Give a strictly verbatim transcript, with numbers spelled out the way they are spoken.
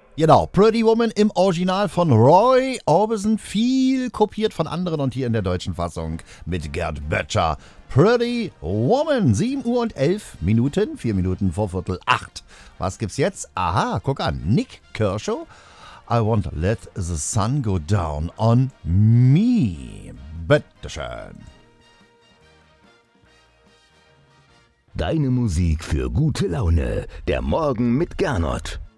Genau, Pretty Woman im Original von Roy Orbison, viel kopiert von anderen und hier in der deutschen Fassung mit Gerd Böttcher. Pretty Woman, sieben Uhr und elf Minuten, vier Minuten vor Viertel acht. Was gibt's jetzt? Aha, guck an, Nick Kershaw. I won't let the sun go down on me. Bitteschön. Deine Musik für gute Laune. Der Morgen mit Gernot.